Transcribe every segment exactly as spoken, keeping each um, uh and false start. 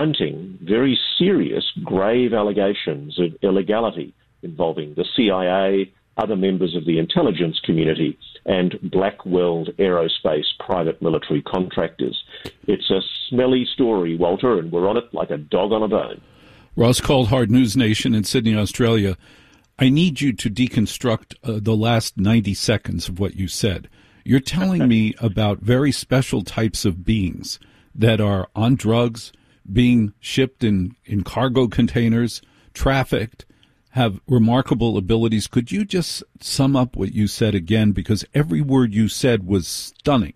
confronting very serious, grave allegations of illegality involving the C I A, other members of the intelligence community, and Black World Aerospace private military contractors. It's a smelly story, Walter, and we're on it like a dog on a bone. Ross Coulthart, News Nation in Sydney, Australia. I need you to deconstruct uh, the last ninety seconds of what you said. You're telling me about very special types of beings that are on drugs, being shipped in, in cargo containers, trafficked, have remarkable abilities. Could you just sum up what you said again? Because every word you said was stunning.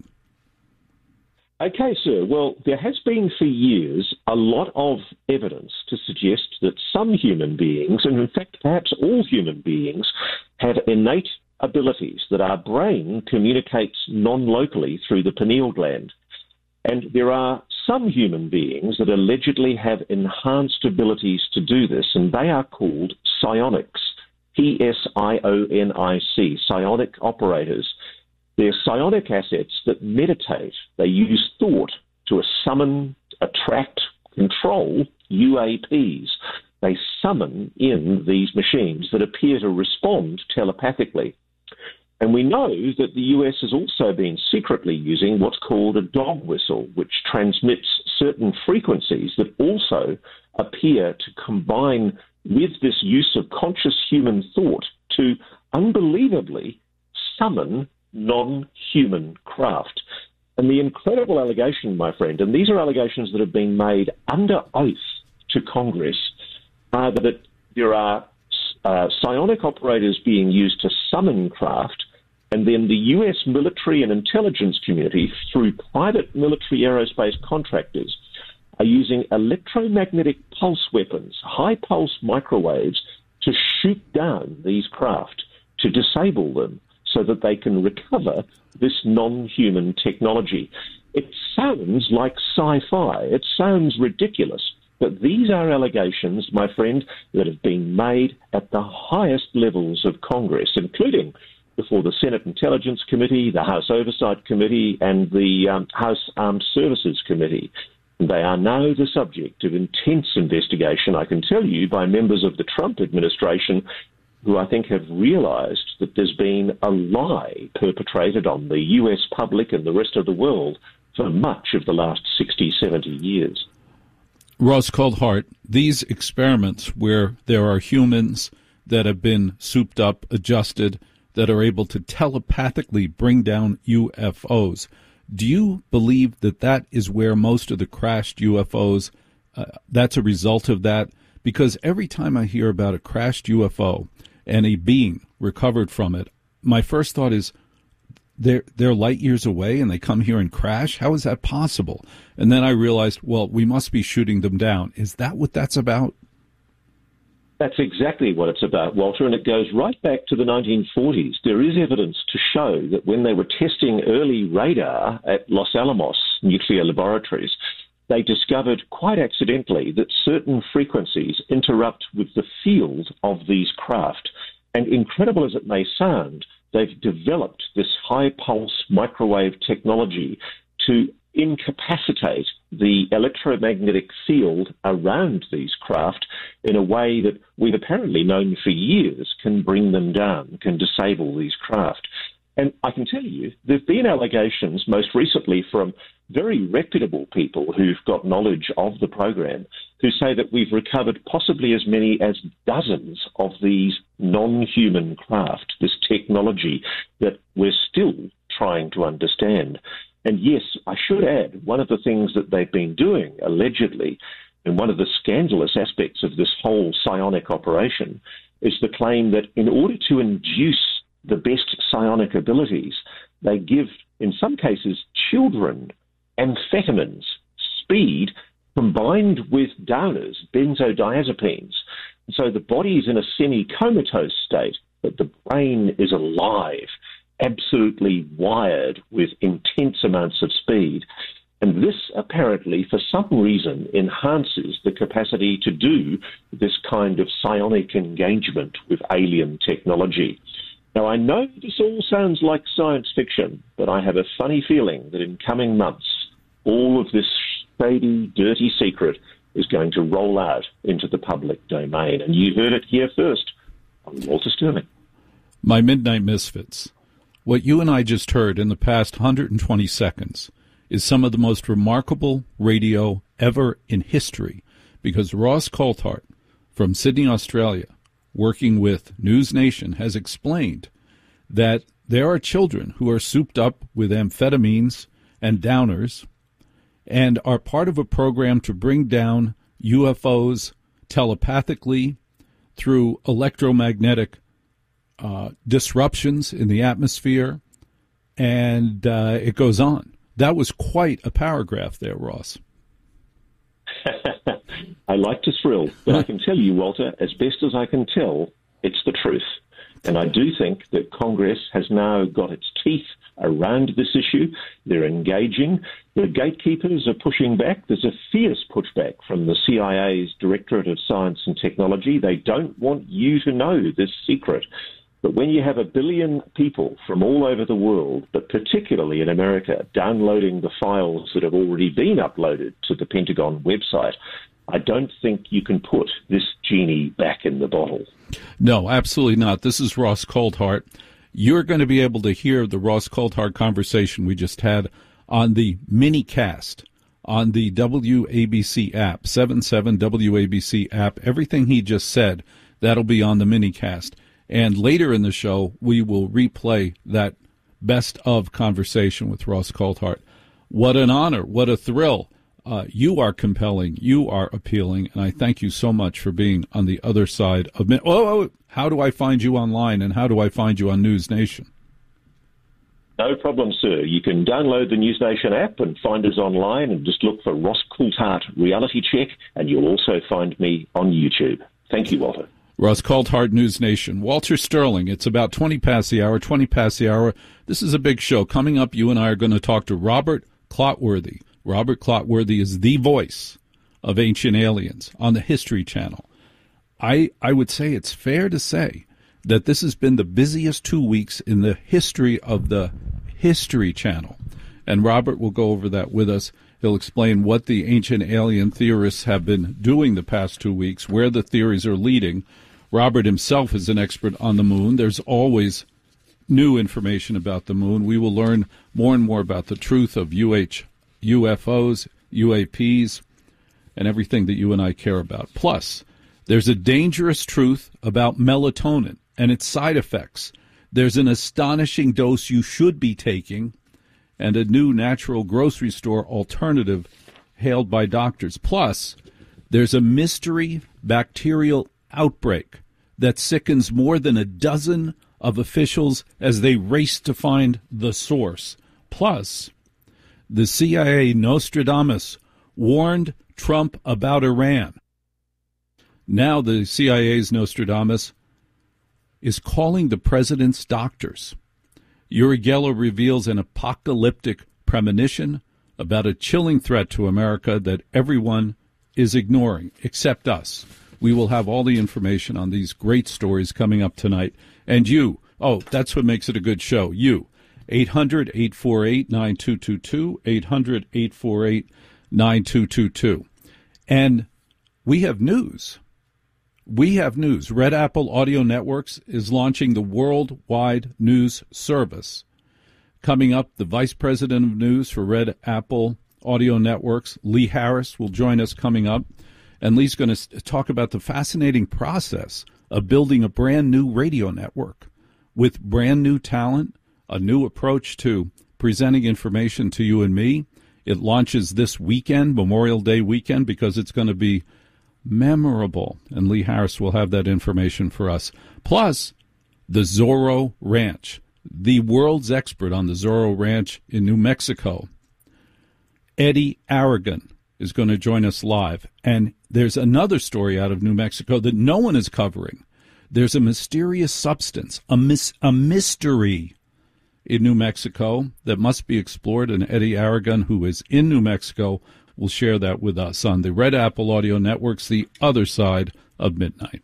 Okay, sir. Well, there has been for years a lot of evidence to suggest that some human beings, and in fact perhaps all human beings, have innate abilities that our brain communicates non-locally through the pineal gland. And there are some human beings that allegedly have enhanced abilities to do this, and they are called psionics, P S I O N I C, psionic operators. They're psionic assets that meditate. They use thought to summon, attract, control U A Ps. They summon in these machines that appear to respond telepathically. And we know that the U S has also been secretly using what's called a dog whistle, which transmits certain frequencies that also appear to combine with this use of conscious human thought to unbelievably summon non-human craft. And the incredible allegation, my friend, and these are allegations that have been made under oath to Congress, are that there are uh, psionic operators being used to summon craft, and then the U S military and intelligence community, through private military aerospace contractors, are using electromagnetic pulse weapons, high-pulse microwaves, to shoot down these craft, to disable them, so that they can recover this non-human technology. It sounds like sci-fi. It sounds ridiculous. But these are allegations, my friend, that have been made at the highest levels of Congress, including before the Senate Intelligence Committee, the House Oversight Committee, and the um, House Armed Services Committee. They are now the subject of intense investigation, I can tell you, by members of the Trump administration, who I think have realized that there's been a lie perpetrated on the U S public and the rest of the world for much of the last sixty, seventy years. Ross Coulthart, these experiments where there are humans that have been souped up, adjusted, that are able to telepathically bring down U F Os, do you believe that that is where most of the crashed U F Os, uh, that's a result of that? Because every time I hear about a crashed U F O and a being recovered from it, my first thought is, they're, they're light years away and they come here and crash? How is that possible? And then I realized, well, we must be shooting them down. Is that what that's about? That's exactly what it's about, Walter, and it goes right back to the nineteen forties. There is evidence to show that when they were testing early radar at Los Alamos nuclear laboratories, they discovered quite accidentally that certain frequencies interrupt with the field of these craft. And incredible as it may sound, they've developed this high-pulse microwave technology to incapacitate the electromagnetic field around these craft in a way that we've apparently known for years can bring them down, can disable these craft. And I can tell you, there have been allegations, most recently from very reputable people who've got knowledge of the program, who say that we've recovered possibly as many as dozens of these non-human craft, this technology that we're still trying to understand. And yes, I should add, one of the things that they've been doing, allegedly, and one of the scandalous aspects of this whole psionic operation, is the claim that in order to induce the best psionic abilities, they give, in some cases, children amphetamines, speed, combined with downers, benzodiazepines. So the body is in a semi-comatose state, but the brain is alive, absolutely wired with intense amounts of speed. And this apparently, for some reason, enhances the capacity to do this kind of psionic engagement with alien technology. Now, I know this all sounds like science fiction, but I have a funny feeling that in coming months, all of this shady, dirty secret is going to roll out into the public domain. And you heard it here first. I'm Walter Sterling. My Midnight Misfits. What you and I just heard in the past one hundred twenty seconds is some of the most remarkable radio ever in history, because Ross Coulthart from Sydney, Australia, working with News Nation, has explained that there are children who are souped up with amphetamines and downers and are part of a program to bring down U F Os telepathically through electromagnetic uh, disruptions in the atmosphere, and uh, it goes on. That was quite a paragraph there, Ross. I like to thrill, but I can tell you, Walter, as best as I can tell, it's the truth. And I do think that Congress has now got its teeth around this issue. They're engaging. The gatekeepers are pushing back. There's a fierce pushback from the C I A's Directorate of Science and Technology. They don't want you to know this secret. But when you have a billion people from all over the world, but particularly in America, downloading the files that have already been uploaded to the Pentagon website, I don't think you can put this genie back in the bottle. No, absolutely not. This is Ross Coulthart. You're going to be able to hear the Ross Coulthart conversation we just had on the minicast on the W A B C app, seven seven W A B C app. Everything he just said, that'll be on the minicast. And later in the show, we will replay that best of conversation with Ross Coulthart. What an honor. What a thrill. Uh, you are compelling. You are appealing. And I thank you so much for being on the other side of me. Oh, oh, how do I find you online, and how do I find you on News Nation? No problem, sir. You can download the News Nation app and find us online, and just look for Ross Coulthart Reality Check, and you'll also find me on YouTube. Thank you, Walter. Ross Coulthart, News Nation. Walter Sterling, it's about twenty past the hour, twenty past the hour. This is a big show. Coming up, you and I are going to talk to Robert Clotworthy. Robert Clotworthy is the voice of Ancient Aliens on the History Channel. I I would say it's fair to say that this has been the busiest two weeks in the history of the History Channel. And Robert will go over that with us. He'll explain what the ancient alien theorists have been doing the past two weeks, where the theories are leading. Robert himself is an expert on the moon. There's always new information about the moon. We will learn more and more about the truth of U H, U F Os, U A Ps, and everything that you and I care about. Plus, there's a dangerous truth about melatonin and its side effects. There's an astonishing dose you should be taking, and a new natural grocery store alternative hailed by doctors. Plus, there's a mystery bacterial outbreak that sickens more than a dozen of officials as they race to find the source. Plus, the C I A Nostradamus warned Trump about Iran. Now the C I A's Nostradamus is calling the president's doctors. Uri Geller reveals an apocalyptic premonition about a chilling threat to America that everyone is ignoring, except us. We will have all the information on these great stories coming up tonight. And you, oh, that's what makes it a good show, you. eight hundred, eight four eight, nine two two two, eight hundred, eight four eight, nine two two two. And we have news. We have news. Red Apple Audio Networks is launching the worldwide news service. Coming up, the Vice President of News for Red Apple Audio Networks, Lee Harris, will join us coming up. And Lee's going to talk about the fascinating process of building a brand new radio network with brand new talent, a new approach to presenting information to you and me. It launches this weekend, Memorial Day weekend, because it's going to be memorable. And Lee Harris will have that information for us. Plus, the Zorro Ranch, the world's expert on the Zorro Ranch in New Mexico, Eddie Aragon, is going to join us live. And there's another story out of New Mexico that no one is covering. There's a mysterious substance, a, mis- a mystery in New Mexico that must be explored, and Eddie Aragon, who is in New Mexico, will share that with us on the Red Apple Audio Network's The Other Side of Midnight.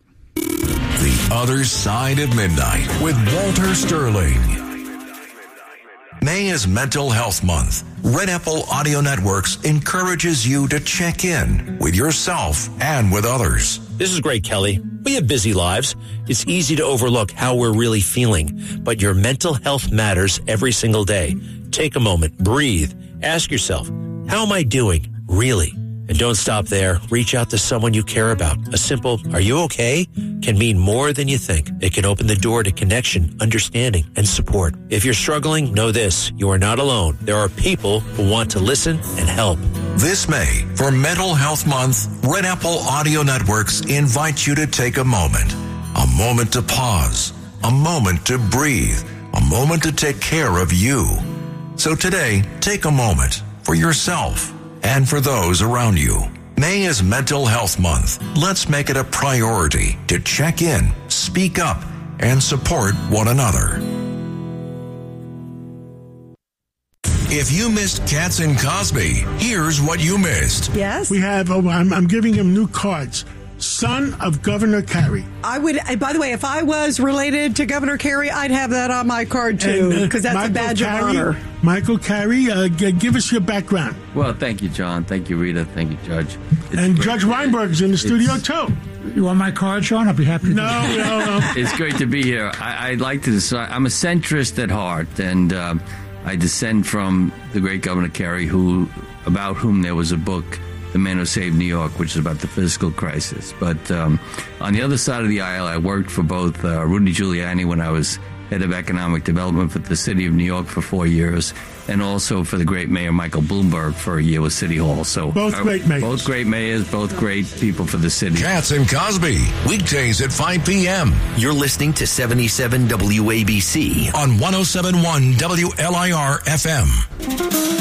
The Other Side of Midnight with Walter Sterling. May is Mental Health Month. Red Apple Audio Networks encourages you to check in with yourself and with others. This is Greg Kelly. We have busy lives. It's easy to overlook how we're really feeling, but your mental health matters every single day. Take a moment, breathe, ask yourself, how am I doing, really? And don't stop there. Reach out to someone you care about. A simple, are you okay? Can mean more than you think. It can open the door to connection, understanding, and support. If you're struggling, know this. You are not alone. There are people who want to listen and help. This May, for Mental Health Month, Red Apple Audio Networks invite you to take a moment. A moment to pause. A moment to breathe. A moment to take care of you. So today, take a moment for yourself and for those around you. May is Mental Health Month. Let's make it a priority to check in, speak up, and support one another. If you missed Cats and Cosby, here's what you missed. Yes? We have, oh, I'm, I'm giving him new cards. Son of Governor Carey. I would, by the way, if I was related to Governor Carey, I'd have that on my card too, because uh, that's Michael a badge Carey, of honor. Michael Carey, uh, g- give us your background. Well, thank you, John. Thank you, Rita. Thank you, Judge. It's and great. Judge Weinberg's in the studio it's, too. You want my card, Sean? I'll be happy to. No, no, no. It's great to be here. I, I'd like to decide. I'm a centrist at heart, and um, I descend from the great Governor Carey, who, about whom there was a book, The Man Who Saved New York, which is about the fiscal crisis. But um, on the other side of the aisle, I worked for both uh, Rudy Giuliani when I was head of economic development for the city of New York for four years, and also for the great mayor Michael Bloomberg for a year with City Hall. So both uh, great mayors. Both great mayors, both great people for the city. Cats and Cosby, weekdays at five p.m. You're listening to seventy-seven W A B C on one oh seven point one W L I R F M.